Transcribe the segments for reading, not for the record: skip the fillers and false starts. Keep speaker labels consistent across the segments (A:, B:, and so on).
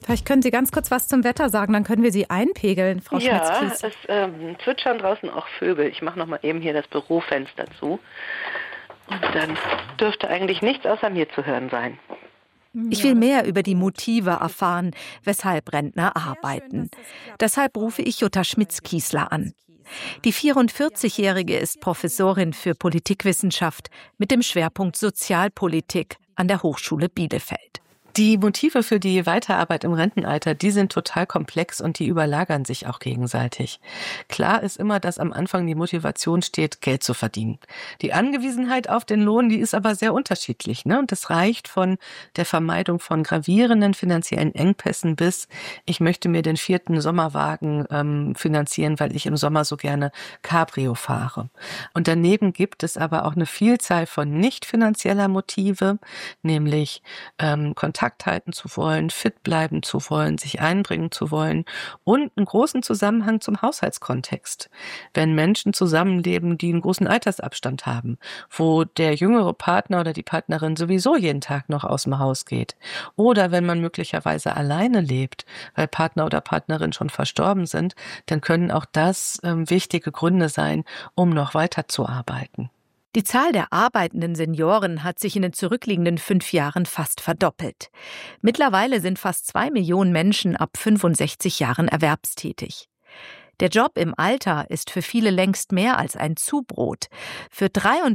A: Vielleicht können Sie ganz kurz was zum Wetter sagen, dann können wir Sie einpegeln, Frau Schmitz-Kies.
B: Ja, es zwitschern draußen auch Vögel. Ich mache noch mal eben hier das Bürofenster zu. Und dann dürfte eigentlich nichts außer mir zu hören sein.
C: Ich will mehr über die Motive erfahren, weshalb Rentner arbeiten. Deshalb rufe ich Jutta Schmitz-Kiesler an. Die 44-Jährige ist Professorin für Politikwissenschaft mit dem Schwerpunkt Sozialpolitik an der Hochschule Bielefeld.
D: Die Motive für die Weiterarbeit im Rentenalter, die sind total komplex und die überlagern sich auch gegenseitig. Klar ist immer, dass am Anfang die Motivation steht, Geld zu verdienen. Die Angewiesenheit auf den Lohn, die ist aber sehr unterschiedlich, ne? Und das reicht von der Vermeidung von gravierenden finanziellen Engpässen bis, ich möchte mir den 4. Sommerwagen finanzieren, weil ich im Sommer so gerne Cabrio fahre. Und daneben gibt es aber auch eine Vielzahl von nicht finanzieller Motive, nämlich Kontakt halten zu wollen, fit bleiben zu wollen, sich einbringen zu wollen und einen großen Zusammenhang zum Haushaltskontext. Wenn Menschen zusammenleben, die einen großen Altersabstand haben, wo der jüngere Partner oder die Partnerin sowieso jeden Tag noch aus dem Haus geht, oder wenn man möglicherweise alleine lebt, weil Partner oder Partnerin schon verstorben sind, dann können auch das wichtige Gründe sein, um noch weiterzuarbeiten.
C: Die Zahl der arbeitenden Senioren hat sich in den zurückliegenden 5 Jahren fast verdoppelt. Mittlerweile sind fast 2 Millionen Menschen ab 65 Jahren erwerbstätig. Der Job im Alter ist für viele längst mehr als ein Zubrot. Für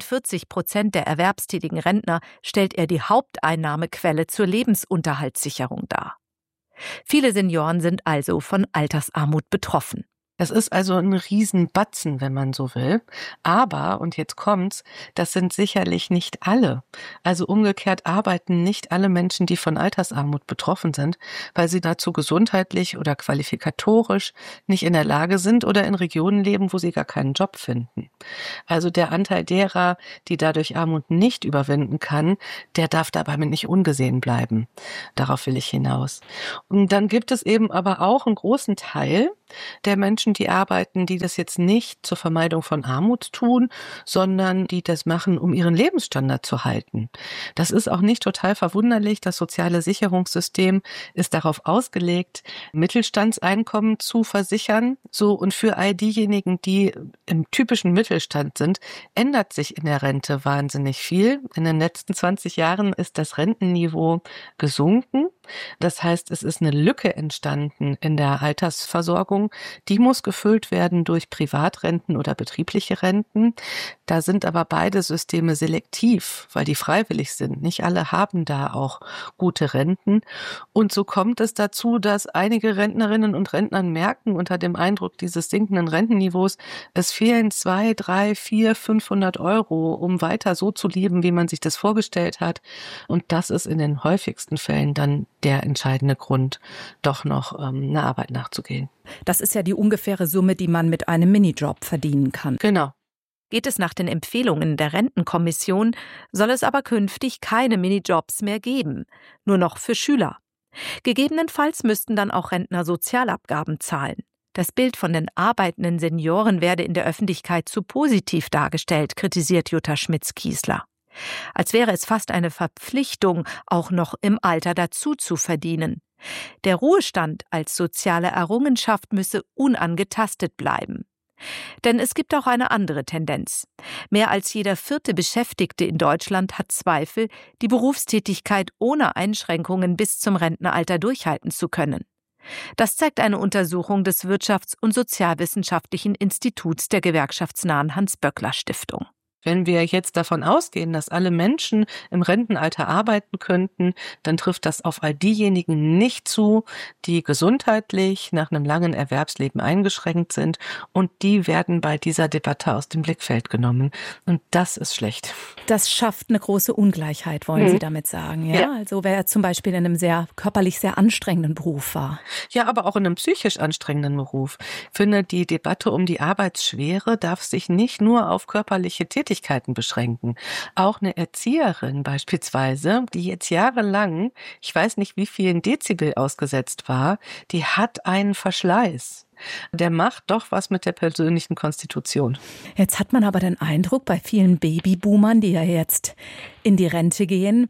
C: 43% der erwerbstätigen Rentner stellt er die Haupteinnahmequelle zur Lebensunterhaltssicherung dar. Viele Senioren sind also von Altersarmut betroffen.
D: Das ist also ein Riesenbatzen, wenn man so will. Aber, und jetzt kommt's, das sind sicherlich nicht alle. Also umgekehrt arbeiten nicht alle Menschen, die von Altersarmut betroffen sind, weil sie dazu gesundheitlich oder qualifikatorisch nicht in der Lage sind oder in Regionen leben, wo sie gar keinen Job finden. Also der Anteil derer, die dadurch Armut nicht überwinden kann, der darf dabei nicht ungesehen bleiben. Darauf will ich hinaus. Und dann gibt es eben aber auch einen großen Teil der Menschen, die arbeiten, die das jetzt nicht zur Vermeidung von Armut tun, sondern die das machen, um ihren Lebensstandard zu halten. Das ist auch nicht total verwunderlich. Das soziale Sicherungssystem ist darauf ausgelegt, Mittelstandseinkommen zu versichern. So, und für all diejenigen, die im typischen Mittelstand sind, ändert sich in der Rente wahnsinnig viel. In den letzten 20 Jahren ist das Rentenniveau gesunken. Das heißt, es ist eine Lücke entstanden in der Altersversorgung. Die muss gefüllt werden durch Privatrenten oder betriebliche Renten. Da sind aber beide Systeme selektiv, weil die freiwillig sind. Nicht alle haben da auch gute Renten. Und so kommt es dazu, dass einige Rentnerinnen und Rentner merken, unter dem Eindruck dieses sinkenden Rentenniveaus, es fehlen 200, 300, 400, 500 Euro, um weiter so zu leben, wie man sich das vorgestellt hat. Und das ist in den häufigsten Fällen dann der entscheidende Grund, doch noch eine Arbeit nachzugehen.
A: Das ist ja die ungefähre Summe, die man mit einem Minijob verdienen kann.
D: Genau.
C: Geht es nach den Empfehlungen der Rentenkommission, soll es aber künftig keine Minijobs mehr geben, nur noch für Schüler. Gegebenenfalls müssten dann auch Rentner Sozialabgaben zahlen. Das Bild von den arbeitenden Senioren werde in der Öffentlichkeit zu positiv dargestellt, kritisiert Jutta Schmitz-Kiesler. Als wäre es fast eine Verpflichtung, auch noch im Alter dazu zu verdienen. Der Ruhestand als soziale Errungenschaft müsse unangetastet bleiben. Denn es gibt auch eine andere Tendenz. Mehr als jeder 4. Beschäftigte in Deutschland hat Zweifel, die Berufstätigkeit ohne Einschränkungen bis zum Rentenalter durchhalten zu können. Das zeigt eine Untersuchung des Wirtschafts- und Sozialwissenschaftlichen Instituts der gewerkschaftsnahen Hans-Böckler-Stiftung.
D: Wenn wir jetzt davon ausgehen, dass alle Menschen im Rentenalter arbeiten könnten, dann trifft das auf all diejenigen nicht zu, die gesundheitlich nach einem langen Erwerbsleben eingeschränkt sind, und die werden bei dieser Debatte aus dem Blickfeld genommen. Und das ist schlecht.
A: Das schafft eine große Ungleichheit, wollen Sie damit sagen, ja? Also wer zum Beispiel in einem körperlich sehr anstrengenden Beruf war.
D: Ja, aber auch in einem psychisch anstrengenden Beruf. Ich finde, die Debatte um die Arbeitsschwere darf sich nicht nur auf körperliche Tätigkeiten beschränken. Auch eine Erzieherin beispielsweise, die jetzt jahrelang, ich weiß nicht wie vielen Dezibel ausgesetzt war, die hat einen Verschleiß. Der macht doch was mit der persönlichen Konstitution.
A: Jetzt hat man aber den Eindruck, bei vielen Babyboomern, die ja jetzt in die Rente gehen,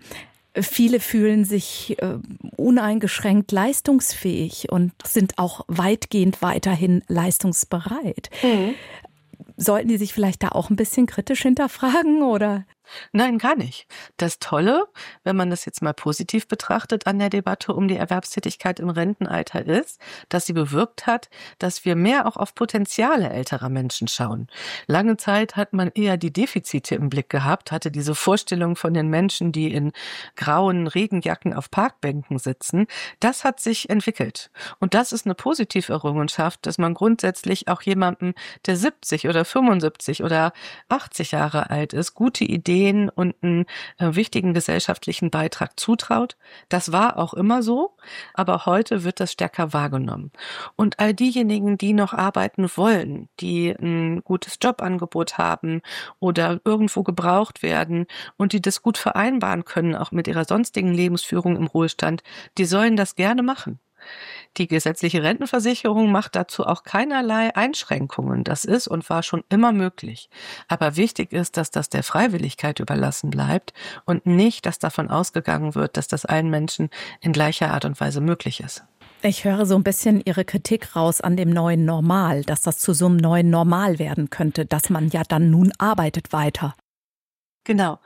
A: Viele fühlen sich uneingeschränkt leistungsfähig und sind auch weitgehend weiterhin leistungsbereit. Sollten die sich vielleicht da auch ein bisschen kritisch hinterfragen, oder?
D: Nein, gar nicht. Das Tolle, wenn man das jetzt mal positiv betrachtet an der Debatte um die Erwerbstätigkeit im Rentenalter ist, dass sie bewirkt hat, dass wir mehr auch auf Potenziale älterer Menschen schauen. Lange Zeit hat man eher die Defizite im Blick gehabt, hatte diese Vorstellung von den Menschen, die in grauen Regenjacken auf Parkbänken sitzen. Das hat sich entwickelt. Und das ist eine positive Errungenschaft, dass man grundsätzlich auch jemandem, der 70 oder 75 oder 80 Jahre alt ist, gute Ideen und einen wichtigen gesellschaftlichen Beitrag zutraut. Das war auch immer so, aber heute wird das stärker wahrgenommen. Und all diejenigen, die noch arbeiten wollen, die ein gutes Jobangebot haben oder irgendwo gebraucht werden und die das gut vereinbaren können, auch mit ihrer sonstigen Lebensführung im Ruhestand, die sollen das gerne machen. Die gesetzliche Rentenversicherung macht dazu auch keinerlei Einschränkungen. Das ist und war schon immer möglich. Aber wichtig ist, dass das der Freiwilligkeit überlassen bleibt und nicht, dass davon ausgegangen wird, dass das allen Menschen in gleicher Art und Weise möglich ist.
A: Ich höre so ein bisschen Ihre Kritik raus an dem neuen Normal, dass das zu so einem neuen Normal werden könnte, dass man ja dann nun arbeitet weiter.
D: Genau.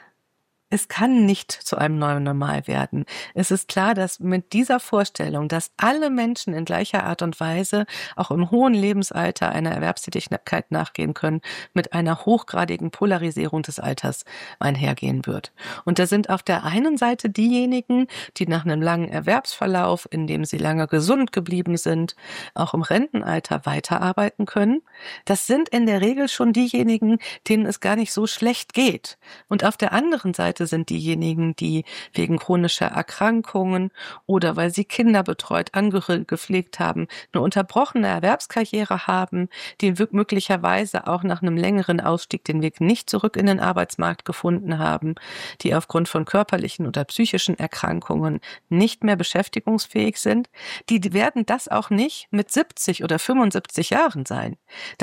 D: Es kann nicht zu einem neuen Normal werden. Es ist klar, dass mit dieser Vorstellung, dass alle Menschen in gleicher Art und Weise auch im hohen Lebensalter einer Erwerbstätigkeit nachgehen können, mit einer hochgradigen Polarisierung des Alters einhergehen wird. Und da sind auf der einen Seite diejenigen, die nach einem langen Erwerbsverlauf, in dem sie lange gesund geblieben sind, auch im Rentenalter weiterarbeiten können. Das sind in der Regel schon diejenigen, denen es gar nicht so schlecht geht. Und auf der anderen Seite sind diejenigen, die wegen chronischer Erkrankungen oder weil sie Kinder betreut, Angehörige gepflegt haben, eine unterbrochene Erwerbskarriere haben, die möglicherweise auch nach einem längeren Ausstieg den Weg nicht zurück in den Arbeitsmarkt gefunden haben, die aufgrund von körperlichen oder psychischen Erkrankungen nicht mehr beschäftigungsfähig sind, die werden das auch nicht mit 70 oder 75 Jahren sein.